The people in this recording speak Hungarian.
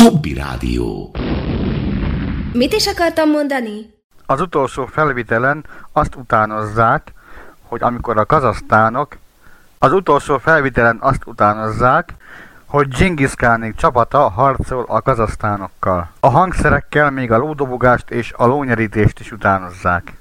Zombi Rádió. Mit is akartam mondani? Az utolsó felvitelen azt utánozzák, hogy amikor a kazahsztánok, hogy Dzsingiszkánék csapata harcol a kazahsztánokkal. A hangszerekkel még a lódobogást és a lónyerítést is utánozzák.